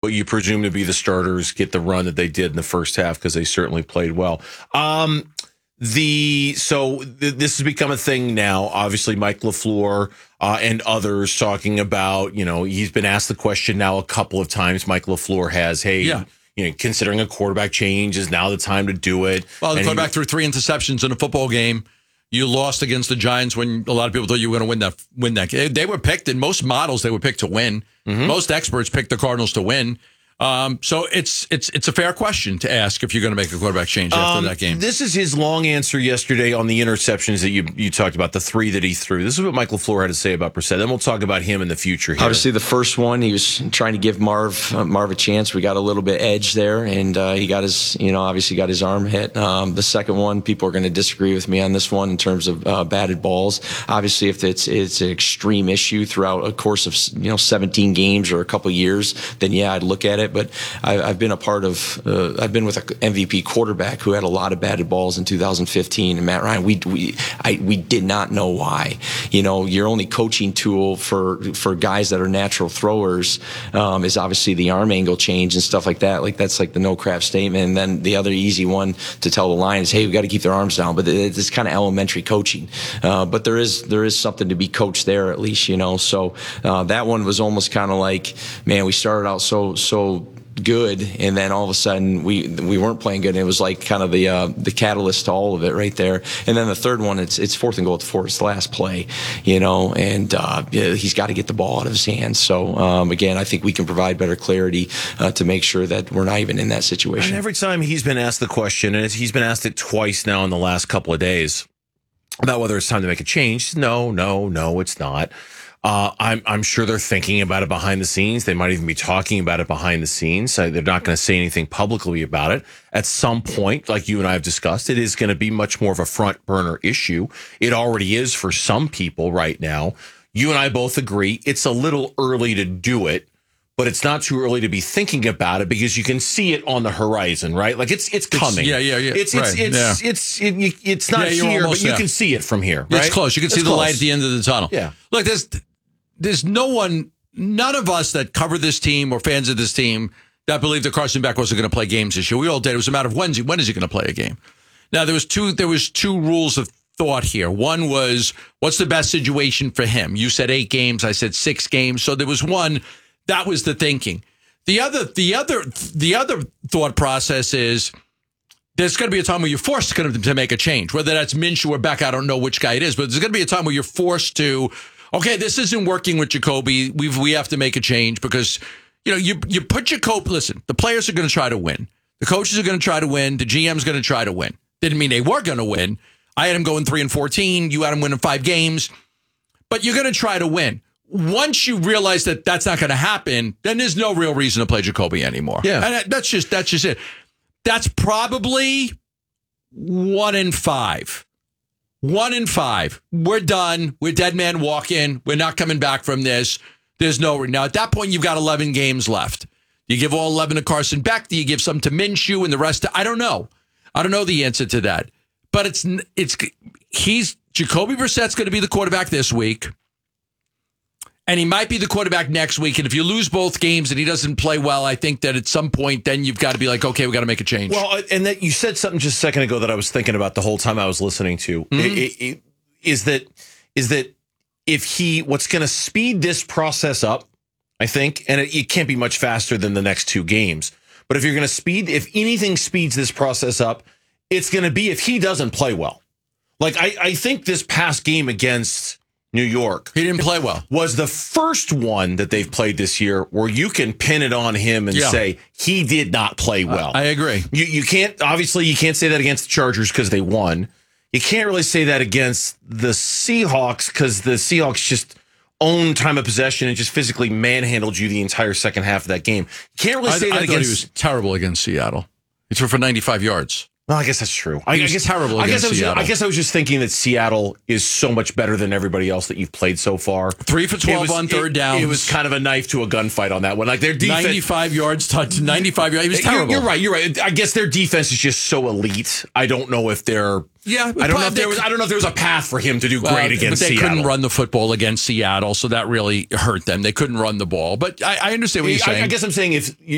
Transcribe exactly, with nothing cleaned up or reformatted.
what you presume to be the starters get the run that they did in the first half, because they certainly played well. Um, the so th- this has become a thing now. Obviously, Mike LaFleur uh, and others talking about, you know, he's been asked the question now a couple of times. Mike LaFleur has, hey, yeah. you know, considering a quarterback change, is now the time to do it. Well, the and quarterback he, threw three interceptions in a football game. You lost against the Giants when a lot of people thought you were going to win that. Win that. They were picked in most models. They were picked to win. Mm-hmm. Most experts picked the Cardinals to win. Um, so it's it's it's a fair question to ask if you're going to make a quarterback change after um, that game. This is his long answer yesterday on the interceptions that you you talked about, the three that he threw. This is what Mike LaFleur had to say about Brissett. Then we'll talk about him in the future here. Obviously, the first one, he was trying to give Marv uh, Marv a chance. We got a little bit edge there, and uh, he got his, you know, obviously got his arm hit. Um, the second one, people are going to disagree with me on this one in terms of uh, batted balls. Obviously, if it's it's an extreme issue throughout a course of, you know, seventeen games or a couple years, then yeah, I'd look at it. But I, I've been a part of, uh, I've been with an M V P quarterback who had a lot of batted balls in two thousand fifteen, and Matt Ryan. We we I, we did not know why. You know, your only coaching tool for for guys that are natural throwers um, is obviously the arm angle change and stuff like that. Like that's like the no crap statement. And then the other easy one to tell the line is, hey, we got to keep their arms down. But it's kind of elementary coaching. Uh, but there is there is something to be coached there at least, you know. So uh, that one was almost kind of like, man, we started out so so. good, and then all of a sudden we we weren't playing good, and it was like kind of the uh, the catalyst to all of it right there. And then the third one, it's it's fourth and goal at the four. It's the last play, you know, and uh, yeah, he's got to get the ball out of his hands. So um, again, I think we can provide better clarity uh, to make sure that we're not even in that situation. And every time he's been asked the question, and he's been asked it twice now in the last couple of days about whether it's time to make a change. No, no, no, it's not. Uh, I'm, I'm sure they're thinking about it behind the scenes. They might even be talking about it behind the scenes. So they're not going to say anything publicly about it. At some point, like you and I have discussed, it is going to be much more of a front burner issue. It already is for some people right now. You and I both agree it's a little early to do it, but it's not too early to be thinking about it because you can see it on the horizon, right? Like it's it's coming. It's, yeah, yeah, yeah. It's it's right. it's, yeah. it's it's it, it's not yeah, here, almost, but you yeah. can see it from here. Right? It's close. You can it's see the close. light at the end of the tunnel. Yeah. Look, there's there's no one, none of us that cover this team or fans of this team that believe that Carson Beck wasn't going to play games this year. We all did. It was a matter of when's he, when is he going to play a game. Now there was two there was two rules of thought here. One was, what's the best situation for him? You said eight games. I said six games. So there was one. That was the thinking. The other, the other, the other thought process is there's going to be a time where you're forced to, to make a change. Whether that's Minshew or Beck, I don't know which guy it is, but there's going to be a time where you're forced to. Okay, this isn't working with Jacoby. We we have to make a change because you know you you put Jacoby. Listen, the players are going to try to win. The coaches are going to try to win. The G M's going to try to win. Didn't mean they were going to win. I had him going three and fourteen. You had him winning five games, but you're going to try to win. Once you realize that that's not going to happen, then there's no real reason to play Jacoby anymore. Yeah, and that's just that's just it. That's probably one in five. One in five. We're done. We're dead man walking. We're not coming back from this. There's no now. At that point, you've got eleven games left. Do you give all eleven to Carson Beck? Do you give some to Minshew and the rest? To, I don't know. I don't know the answer to that. But it's it's he's Jacoby Brissett's going to be the quarterback this week. And he might be the quarterback next week. And if you lose both games and he doesn't play well, I think that at some point, then you've got to be like, okay, we got to make a change. Well, and that you said something just a second ago that I was thinking about the whole time I was listening to. Mm-hmm. It, it, it, is that is that if he, what's going to speed this process up, I think, and it, it can't be much faster than the next two games. But if you're going to speed, if anything speeds this process up, it's going to be if he doesn't play well. Like I, I think this past game against New York, he didn't play well, was the first one that they've played this year where you can pin it on him and yeah. say he did not play well. I, I agree. You you can't obviously you can't say that against the Chargers because they won. You can't really say that against the Seahawks because the Seahawks just owned time of possession and just physically manhandled you the entire second half of that game. You can't really say I, that I against. Thought he was terrible against Seattle. He threw for ninety-five yards. Well, I guess that's true. I, I guess terrible. I guess I was. Seattle. I guess I was just thinking that Seattle is so much better than everybody else that you've played so far. Three for twelve was, on third it, down. It was kind of a knife to a gunfight on that one. Like their defense, ninety-five yards, touch, ninety-five yards. He was terrible. You're, you're right. You're right. I guess their defense is just so elite. I don't know if they're. Yeah, I don't know if there was. I don't know if there was a path for him to do great uh, against Seattle. But they Seattle. couldn't run the football against Seattle, so that really hurt them. They couldn't run the ball. But I, I understand what you're saying. I, I guess I'm saying if. You,